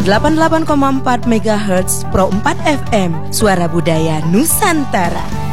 88,4 MHz Pro 4 FM, Suara Budaya Nusantara.